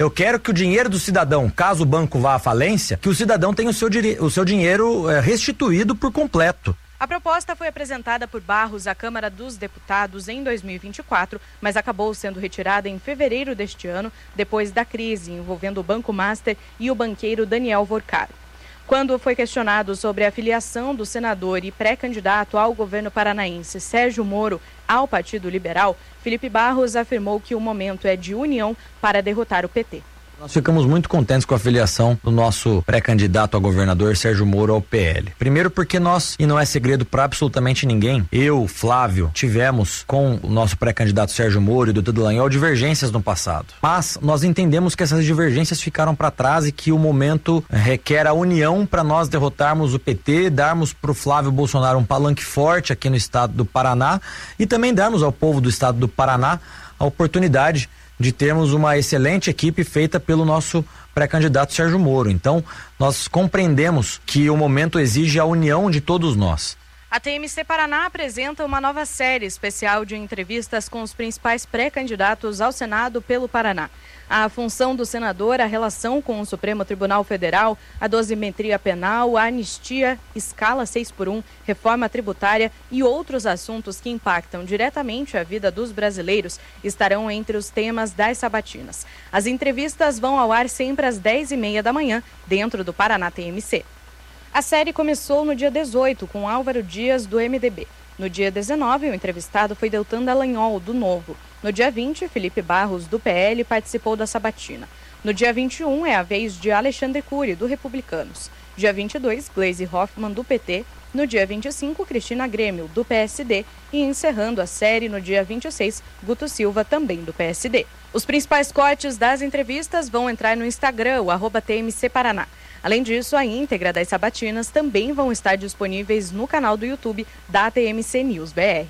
Eu quero que o dinheiro do cidadão, caso o banco vá à falência, que o cidadão tenha o seu dinheiro restituído por completo. A proposta foi apresentada por Barros à Câmara dos Deputados em 2024, mas acabou sendo retirada em fevereiro deste ano, depois da crise envolvendo o Banco Master e o banqueiro Daniel Vorcaro. Quando foi questionado sobre a filiação do senador e pré-candidato ao governo paranaense Sérgio Moro ao Partido Liberal, Felipe Barros afirmou que o momento é de união para derrotar o PT. Nós ficamos muito contentes com a filiação do nosso pré-candidato a governador Sérgio Moro ao PL. Primeiro porque nós, e não é segredo para absolutamente ninguém, eu, Flávio, tivemos com o nosso pré-candidato Sérgio Moro e do Dallagnol divergências no passado. Mas nós entendemos que essas divergências ficaram para trás e que o momento requer a união para nós derrotarmos o PT, darmos para o Flávio Bolsonaro um palanque forte aqui no estado do Paraná e também darmos ao povo do estado do Paraná a oportunidade de termos uma excelente equipe feita pelo nosso pré-candidato Sérgio Moro. Então, nós compreendemos que o momento exige a união de todos nós. A TMC Paraná apresenta uma nova série especial de entrevistas com os principais pré-candidatos ao Senado pelo Paraná. A função do senador, a relação com o Supremo Tribunal Federal, a dosimetria penal, a anistia, escala 6x1, reforma tributária e outros assuntos que impactam diretamente a vida dos brasileiros estarão entre os temas das sabatinas. As entrevistas vão ao ar sempre às 10h30 da manhã, dentro do Paraná TMC. A série começou no dia 18, com Álvaro Dias, do MDB. No dia 19, o entrevistado foi Deltan Dallagnol, do Novo. No dia 20, Felipe Barros, do PL, participou da sabatina. No dia 21, é a vez de Alexandre Cury, do Republicanos. Dia 22, Gleisi Hoffmann, do PT. No dia 25, Cristina Grêmio, do PSD. E encerrando a série, no dia 26, Guto Silva, também do PSD. Os principais cortes das entrevistas vão entrar no Instagram, o @TMC Paraná. Além disso, a íntegra das sabatinas também vão estar disponíveis no canal do YouTube da TMC News BR.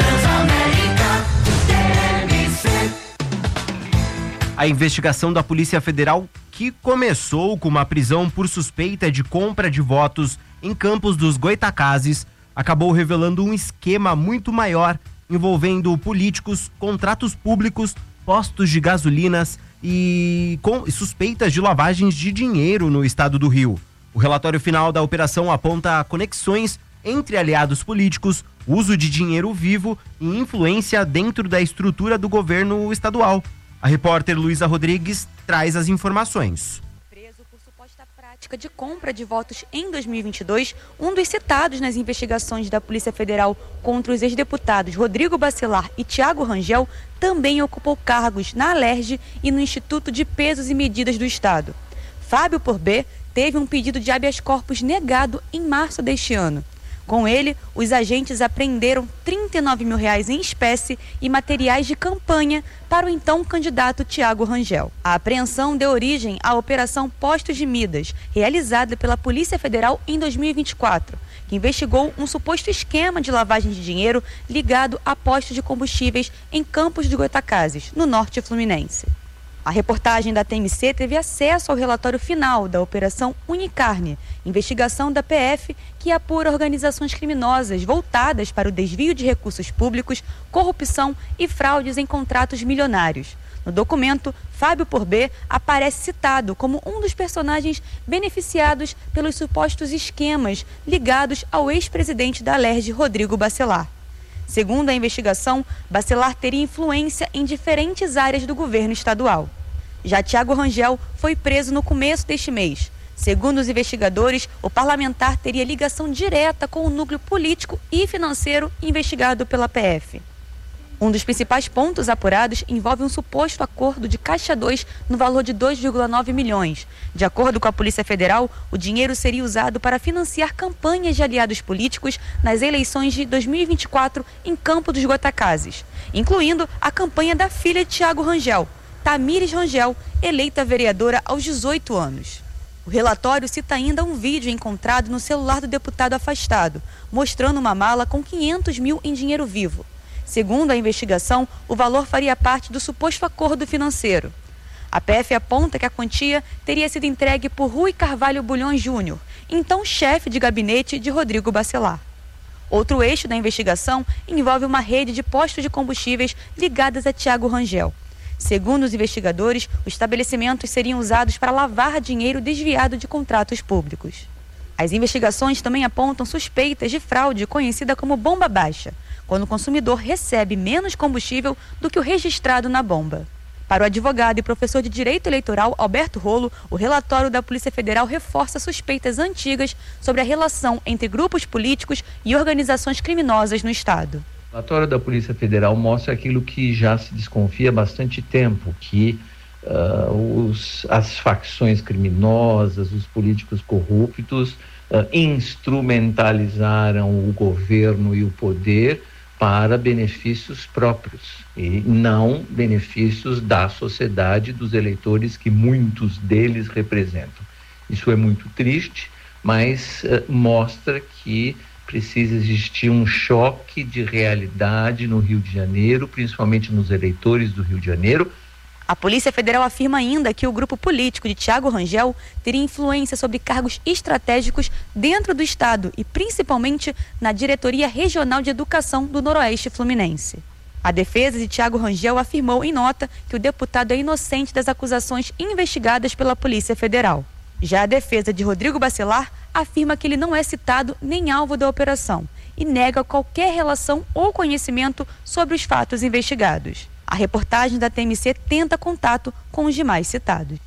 A investigação da Polícia Federal, que começou com uma prisão por suspeita de compra de votos em Campos dos Goytacazes, acabou revelando um esquema muito maior envolvendo políticos, contratos públicos, postos de gasolinas e com suspeitas de lavagens de dinheiro no estado do Rio. O relatório final da operação aponta conexões entre aliados políticos, uso de dinheiro vivo e influência dentro da estrutura do governo estadual. A repórter Luísa Rodrigues traz as informações. Preso por suposta prática de compra de votos em 2022, um dos citados nas investigações da Polícia Federal contra os ex-deputados Rodrigo Bacelar e Tiago Rangel também ocupou cargos na Alerj e no Instituto de Pesos e Medidas do Estado. Fábio Porbet teve um pedido de habeas corpus negado em março deste ano. Com ele, os agentes apreenderam R$39 mil em espécie e materiais de campanha para o então candidato Tiago Rangel. A apreensão deu origem à Operação Postos de Midas, realizada pela Polícia Federal em 2024, que investigou um suposto esquema de lavagem de dinheiro ligado a postos de combustíveis em Campos dos Goytacazes, no norte fluminense. A reportagem da TMC teve acesso ao relatório final da Operação Unicarne, investigação da PF que apura organizações criminosas voltadas para o desvio de recursos públicos, corrupção e fraudes em contratos milionários. No documento, Fábio Porbet aparece citado como um dos personagens beneficiados pelos supostos esquemas ligados ao ex-presidente da Alerj, Rodrigo Bacelar. Segundo a investigação, Bacelar teria influência em diferentes áreas do governo estadual. Já Tiago Rangel foi preso no começo deste mês. Segundo os investigadores, o parlamentar teria ligação direta com o núcleo político e financeiro investigado pela PF. Um dos principais pontos apurados envolve um suposto acordo de Caixa 2 no valor de 2,9 milhões. De acordo com a Polícia Federal, o dinheiro seria usado para financiar campanhas de aliados políticos nas eleições de 2024 em Campos dos Goytacazes, incluindo a campanha da filha de Tiago Rangel, Tamires Rangel, eleita vereadora aos 18 anos. O relatório cita ainda um vídeo encontrado no celular do deputado afastado, mostrando uma mala com 500 mil em dinheiro vivo. Segundo a investigação, o valor faria parte do suposto acordo financeiro. A PF aponta que a quantia teria sido entregue por Rui Carvalho Bulhões Júnior, então chefe de gabinete de Rodrigo Bacelar. Outro eixo da investigação envolve uma rede de postos de combustíveis ligadas a Tiago Rangel. Segundo os investigadores, os estabelecimentos seriam usados para lavar dinheiro desviado de contratos públicos. As investigações também apontam suspeitas de fraude conhecida como bomba baixa, quando o consumidor recebe menos combustível do que o registrado na bomba. Para o advogado e professor de Direito Eleitoral Alberto Rolo, o relatório da Polícia Federal reforça suspeitas antigas sobre a relação entre grupos políticos e organizações criminosas no Estado. O relatório da Polícia Federal mostra aquilo que já se desconfia há bastante tempo, que as facções criminosas, os políticos corruptos instrumentalizaram o governo e o poder para benefícios próprios e não benefícios da sociedade, dos eleitores que muitos deles representam. Isso é muito triste, mas mostra que precisa existir um choque de realidade no Rio de Janeiro, principalmente nos eleitores do Rio de Janeiro. A Polícia Federal afirma ainda que o grupo político de Tiago Rangel teria influência sobre cargos estratégicos dentro do Estado e principalmente na Diretoria Regional de Educação do Noroeste Fluminense. A defesa de Tiago Rangel afirmou em nota que o deputado é inocente das acusações investigadas pela Polícia Federal. Já a defesa de Rodrigo Bacelar afirma que ele não é citado nem alvo da operação e nega qualquer relação ou conhecimento sobre os fatos investigados. A reportagem da TMC tenta contato com os demais citados.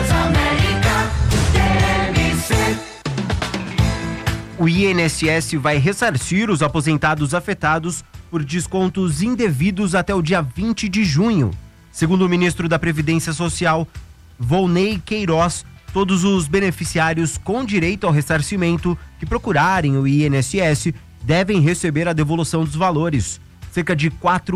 O INSS vai ressarcir os aposentados afetados por descontos indevidos até o dia 20 de junho. Segundo o ministro da Previdência Social, Volney Queiroz, todos os beneficiários com direito ao ressarcimento que procurarem o INSS devem receber a devolução dos valores. Cerca de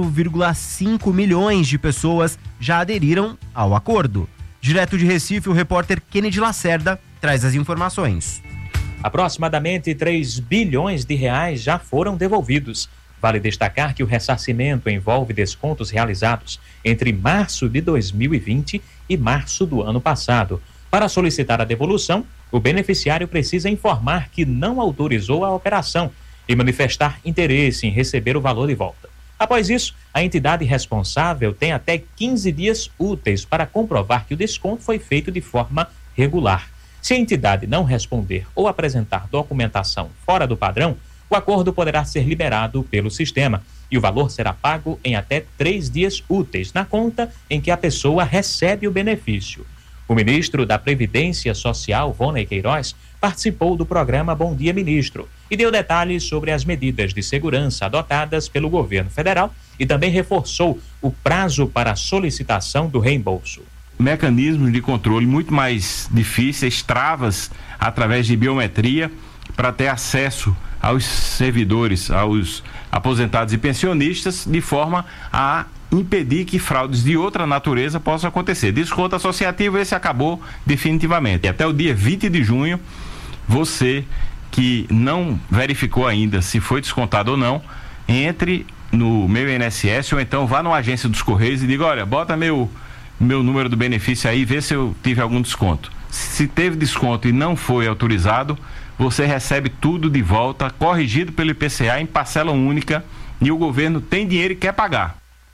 4,5 milhões de pessoas já aderiram ao acordo. Direto de Recife, o repórter Kennedy Lacerda traz as informações. Aproximadamente 3 bilhões de reais já foram devolvidos. Vale destacar que o ressarcimento envolve descontos realizados entre março de 2020 e março do ano passado. Para solicitar a devolução, o beneficiário precisa informar que não autorizou a operação e manifestar interesse em receber o valor de volta. Após isso, a entidade responsável tem até 15 dias úteis para comprovar que o desconto foi feito de forma regular. Se a entidade não responder ou apresentar documentação fora do padrão, o acordo poderá ser liberado pelo sistema e o valor será pago em até 3 dias úteis na conta em que a pessoa recebe o benefício. O ministro da Previdência Social, Volney Queiroz, participou do programa Bom Dia Ministro e deu detalhes sobre as medidas de segurança adotadas pelo governo federal e também reforçou o prazo para a solicitação do reembolso. Mecanismos de controle muito mais difíceis, travas através de biometria para ter acesso aos servidores, aos aposentados e pensionistas, de forma a impedir que fraudes de outra natureza possam acontecer. Desconto associativo, esse acabou definitivamente. E até o dia 20 de junho, você que não verificou ainda se foi descontado ou não, entre no meu INSS ou então vá numa agência dos Correios e diga, olha, bota meu número do benefício aí, vê se eu tive algum desconto. Se teve desconto e não foi autorizado, você recebe tudo de volta, corrigido pelo IPCA em parcela única, e o governo tem dinheiro e quer pagar.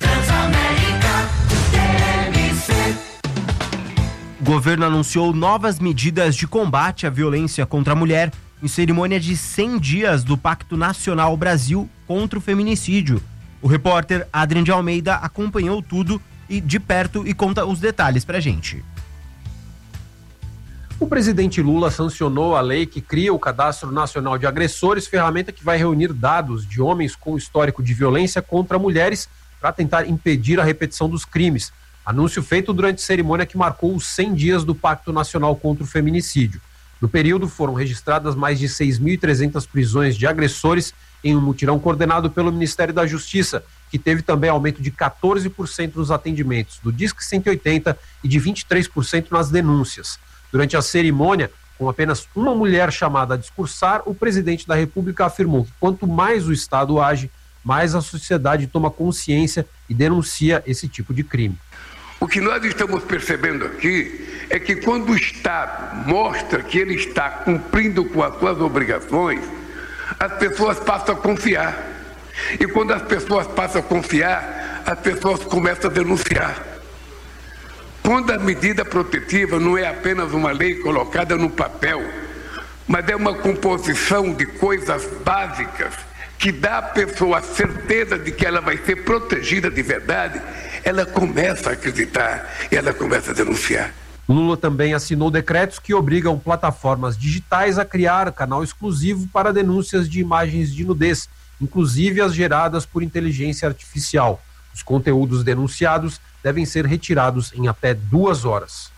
O governo anunciou novas medidas de combate à violência contra a mulher em cerimônia de 100 dias do Pacto Nacional Brasil contra o Feminicídio. O repórter Adrien de Almeida acompanhou tudo e de perto e conta os detalhes pra gente. O presidente Lula sancionou a lei que cria o Cadastro Nacional de Agressores, ferramenta que vai reunir dados de homens com histórico de violência contra mulheres para tentar impedir a repetição dos crimes. Anúncio feito durante cerimônia que marcou os 100 dias do Pacto Nacional contra o Feminicídio. No período, foram registradas mais de 6.300 prisões de agressores em um mutirão coordenado pelo Ministério da Justiça, que teve também aumento de 14% nos atendimentos do Disque 180 e de 23% nas denúncias. Durante a cerimônia, com apenas uma mulher chamada a discursar, o presidente da República afirmou que quanto mais o Estado age, mais a sociedade toma consciência e denuncia esse tipo de crime. O que nós estamos percebendo aqui é que quando o Estado mostra que ele está cumprindo com as suas obrigações, as pessoas passam a confiar. E quando as pessoas passam a confiar, as pessoas começam a denunciar. quando a medida protetiva não é apenas uma lei colocada no papel, mas é uma composição de coisas básicas que dá à pessoa a certeza de que ela vai ser protegida de verdade, ela começa a acreditar e ela começa a denunciar. Lula também assinou decretos que obrigam plataformas digitais a criar canal exclusivo para denúncias de imagens de nudez, inclusive as geradas por inteligência artificial. Os conteúdos denunciados devem ser retirados em até 2 horas.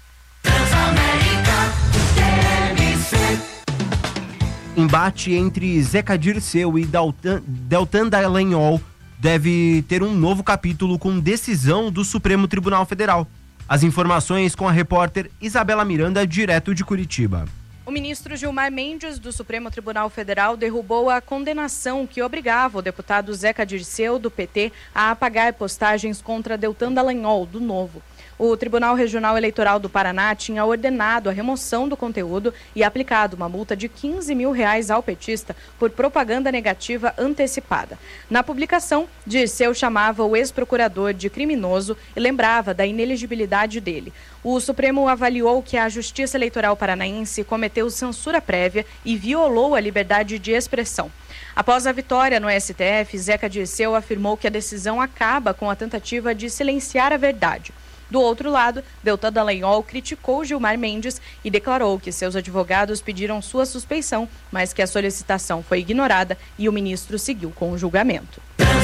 Embate entre Zeca Dirceu e Deltan Dallagnol deve ter um novo capítulo com decisão do Supremo Tribunal Federal. As informações com a repórter Isabela Miranda, direto de Curitiba. O ministro Gilmar Mendes, do Supremo Tribunal Federal, derrubou a condenação que obrigava o deputado Zeca Dirceu, do PT, a apagar postagens contra Deltan Dallagnol, do Novo. O Tribunal Regional Eleitoral do Paraná tinha ordenado a remoção do conteúdo e aplicado uma multa de R$15 mil ao petista por propaganda negativa antecipada. Na publicação, Dirceu chamava o ex-procurador de criminoso e lembrava da inelegibilidade dele. O Supremo avaliou que a Justiça Eleitoral Paranaense cometeu censura prévia e violou a liberdade de expressão. Após a vitória no STF, Zeca Dirceu afirmou que a decisão acaba com a tentativa de silenciar a verdade. Do outro lado, Deltan Dallagnol criticou Gilmar Mendes e declarou que seus advogados pediram sua suspeição, mas que a solicitação foi ignorada e o ministro seguiu com o julgamento.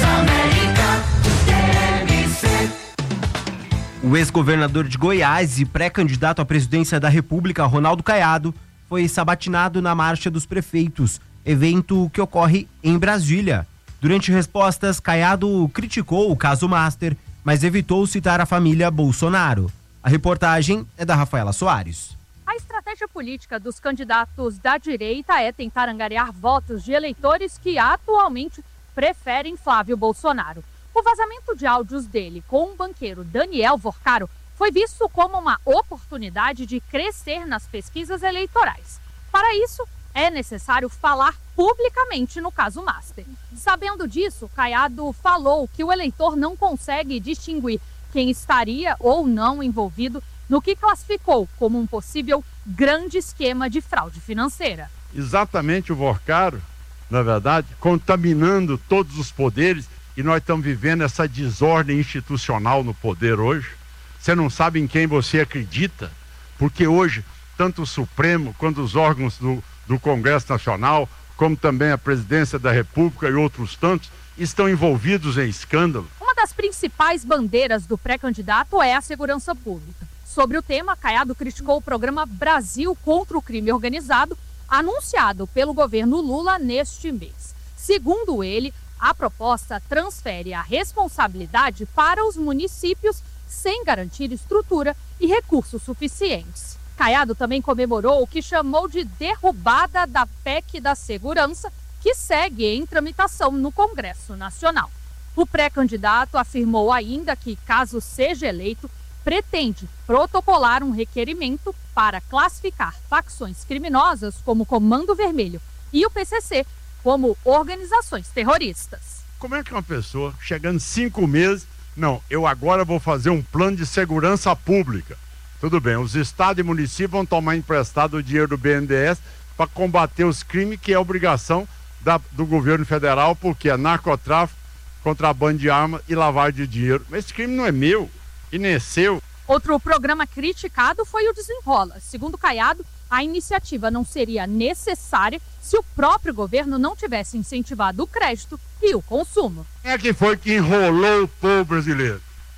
O ex-governador de Goiás e pré-candidato à presidência da República, Ronaldo Caiado, foi sabatinado na Marcha dos Prefeitos, evento que ocorre em Brasília. Durante respostas, Caiado criticou o caso Master, mas evitou citar a família Bolsonaro. A reportagem é da Rafaela Soares. A estratégia política dos candidatos da direita é tentar angariar votos de eleitores que atualmente preferem Flávio Bolsonaro. O vazamento de áudios dele com o banqueiro Daniel Vorcaro foi visto como uma oportunidade de crescer nas pesquisas eleitorais. Para isso, é necessário falar publicamente no caso Master. Sabendo disso, Caiado falou que o eleitor não consegue distinguir quem estaria ou não envolvido no que classificou como um possível grande esquema de fraude financeira. Exatamente o Vorcaro, na verdade, contaminando todos os poderes, e nós estamos vivendo essa desordem institucional no poder hoje. Você não sabe em quem você acredita, porque hoje, tanto o Supremo quanto os órgãos do Congresso Nacional, como também a Presidência da República e outros tantos, estão envolvidos em escândalo. Uma das principais bandeiras do pré-candidato é a segurança pública. Sobre o tema, Caiado criticou o programa Brasil contra o Crime Organizado, anunciado pelo governo Lula neste mês. Segundo ele, a proposta transfere a responsabilidade para os municípios sem garantir estrutura e recursos suficientes. Caiado também comemorou o que chamou de derrubada da PEC da Segurança, que segue em tramitação no Congresso Nacional. O pré-candidato afirmou ainda que, caso seja eleito, pretende protocolar um requerimento para classificar facções criminosas como Comando Vermelho e o PCC como organizações terroristas. Como é que uma pessoa, chegando 5 meses, não, eu agora vou fazer um plano de segurança pública. Tudo bem, os estados e municípios vão tomar emprestado o dinheiro do BNDES para combater os crimes, que é obrigação do governo federal, porque é narcotráfico, contrabando de armas e lavagem de dinheiro. Mas esse crime não é meu e nem é seu. Outro programa criticado foi o Desenrola. Segundo Caiado, a iniciativa não seria necessária se o próprio governo não tivesse incentivado o crédito e o consumo. Quem é que foi que enrolou o povo brasileiro?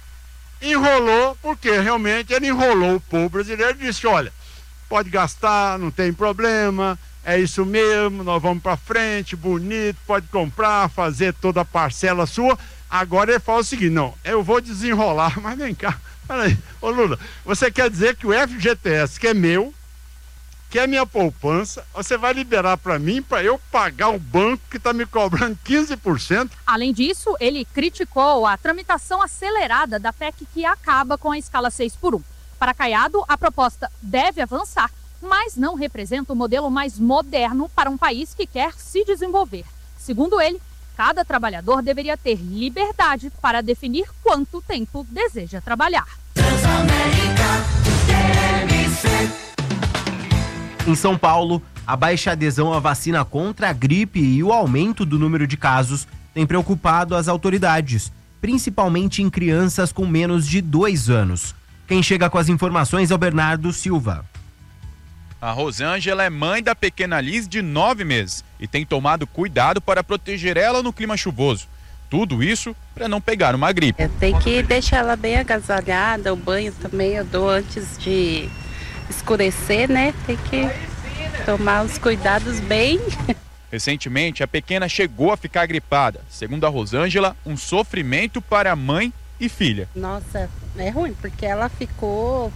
Enrolou porque realmente ele enrolou o povo brasileiro e disse, olha, pode gastar, não tem problema, é isso mesmo, nós vamos para frente, bonito, pode comprar, fazer toda a parcela sua. Agora ele fala o seguinte, não, eu vou desenrolar, mas vem cá, peraí, ô Lula, você quer dizer que o FGTS, que é meu, que é minha poupança, você vai liberar para mim, para eu pagar o banco que está me cobrando 15%? Além disso, ele criticou a tramitação acelerada da PEC que acaba com a escala 6x1. Para Caiado, a proposta deve avançar, mas não representa o modelo mais moderno para um país que quer se desenvolver. Segundo ele, cada trabalhador deveria ter liberdade para definir quanto tempo deseja trabalhar. Em São Paulo, a baixa adesão à vacina contra a gripe e o aumento do número de casos tem preocupado as autoridades, principalmente em crianças com menos de 2 anos. Quem chega com as informações é o Bernardo Silva. A Rosângela é mãe da pequena Liz, de 9 meses, e tem tomado cuidado para proteger ela no clima chuvoso. Tudo isso para não pegar uma gripe. Tem que deixar ela bem agasalhada, o banho também eu dou antes de escurecer, né? Tem que tomar os cuidados bem. Recentemente, a pequena chegou a ficar gripada. Segundo a Rosângela, um sofrimento para a mãe e filha. Nossa, é ruim, porque ela ficou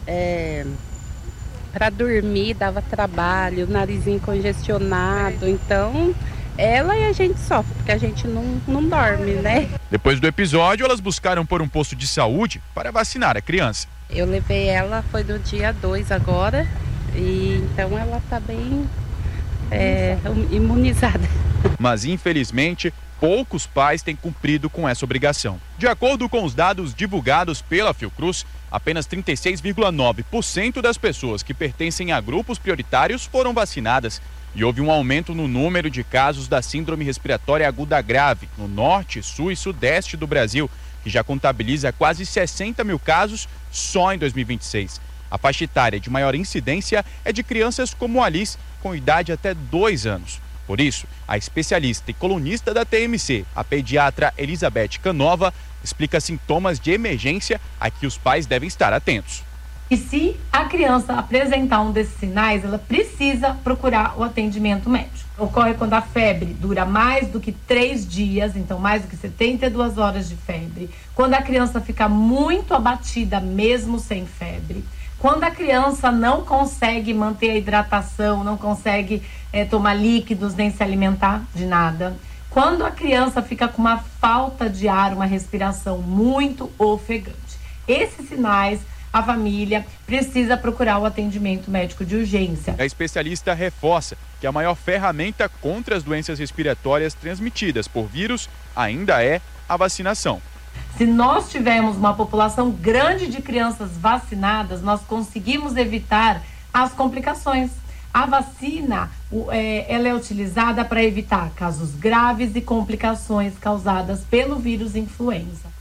para dormir, dava trabalho, o narizinho congestionado, então ela e a gente sofre, porque a gente não dorme, né? Depois do episódio, elas buscaram por um posto de saúde para vacinar a criança. Eu levei ela, foi no dia 2 agora, e então ela tá bem imunizada. Mas, infelizmente, poucos pais têm cumprido com essa obrigação. De acordo com os dados divulgados pela Fiocruz, apenas 36,9% das pessoas que pertencem a grupos prioritários foram vacinadas. E houve um aumento no número de casos da síndrome respiratória aguda grave no norte, sul e sudeste do Brasil, que já contabiliza quase 60 mil casos só em 2026. A faixa etária de maior incidência é de crianças como a Liz, com idade até 2 anos. Por isso, a especialista e colunista da TMC, a pediatra Elizabeth Canova, explica sintomas de emergência a que os pais devem estar atentos. E se a criança apresentar um desses sinais, ela precisa procurar o atendimento médico. Ocorre quando a febre dura mais do que 3 dias, então mais do que 72 horas de febre. Quando a criança fica muito abatida, mesmo sem febre. Quando a criança não consegue manter a hidratação, não consegue tomar líquidos, nem se alimentar de nada. Quando a criança fica com uma falta de ar, uma respiração muito ofegante. Esses sinais, a família precisa procurar o atendimento médico de urgência. A especialista reforça que a maior ferramenta contra as doenças respiratórias transmitidas por vírus ainda é a vacinação. Se nós tivermos uma população grande de crianças vacinadas, nós conseguimos evitar as complicações. A vacina, ela é utilizada para evitar casos graves e complicações causadas pelo vírus influenza.